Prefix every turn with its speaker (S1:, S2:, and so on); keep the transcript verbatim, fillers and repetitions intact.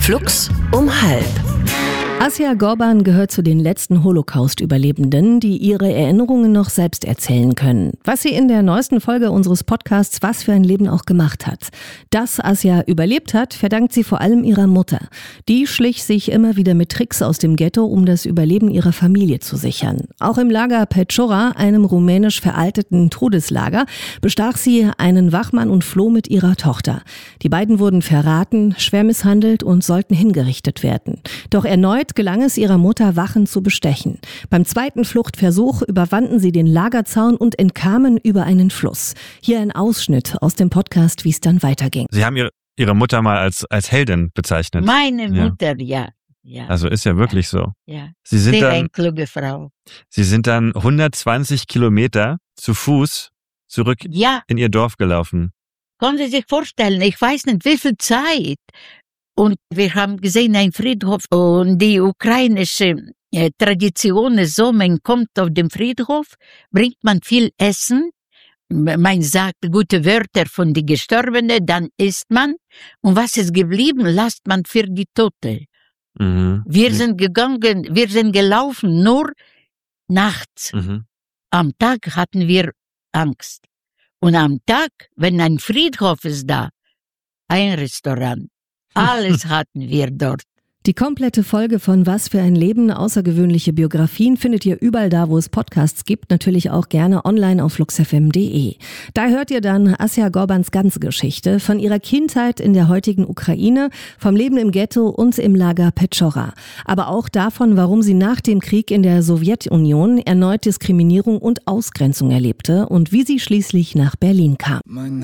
S1: Flux um halb.
S2: Asja Gorban gehört zu den letzten Holocaust-Überlebenden, die ihre Erinnerungen noch selbst erzählen können. Was sie in der neuesten Folge unseres Podcasts Was für ein Leben auch gemacht hat. Dass Asja überlebt hat, verdankt sie vor allem ihrer Mutter. Die schlich sich immer wieder mit Tricks aus dem Ghetto, um das Überleben ihrer Familie zu sichern. Auch im Lager Pećora, einem rumänisch veralteten Todeslager, bestach sie einen Wachmann und floh mit ihrer Tochter. Die beiden wurden verraten, schwer misshandelt und sollten hingerichtet werden. Doch erneut gelang es ihrer Mutter, Wachen zu bestechen. Beim zweiten Fluchtversuch überwanden sie den Lagerzaun und entkamen über einen Fluss. Hier ein Ausschnitt aus dem Podcast, wie es dann weiterging.
S3: Sie haben ihre, ihre Mutter mal als, als Heldin bezeichnet.
S4: Meine Mutter, ja. ja.
S3: Also ist ja wirklich
S4: ja.
S3: so.
S4: Ja.
S3: Sie sind
S4: Sehr
S3: dann,
S4: eine kluge Frau.
S3: Sie sind dann hundertzwanzig Kilometer zu Fuß zurück
S4: Ja.
S3: in ihr Dorf gelaufen.
S4: Können Sie sich vorstellen, ich weiß nicht, wie viel Zeit. Und wir haben gesehen, ein Friedhof und die ukrainische äh, Tradition ist so, man kommt auf den Friedhof, bringt man viel Essen, man sagt gute Wörter von den Gestorbenen, dann isst man und was ist geblieben, lasst man für die Tote.
S3: Mhm.
S4: Wir sind gegangen, wir sind gelaufen, nur nachts.
S3: Mhm.
S4: Am Tag hatten wir Angst. Und am Tag, wenn ein Friedhof ist da, ein Restaurant, alles hatten wir dort.
S2: Die komplette Folge von Was für ein Leben, außergewöhnliche Biografien findet ihr überall da, wo es Podcasts gibt, natürlich auch gerne online auf flux f m punkt d e. Da hört ihr dann Asja Gorbans ganze Geschichte von ihrer Kindheit in der heutigen Ukraine, vom Leben im Ghetto und im Lager Pećora. Aber auch davon, warum sie nach dem Krieg in der Sowjetunion erneut Diskriminierung und Ausgrenzung erlebte und wie sie schließlich nach Berlin kam.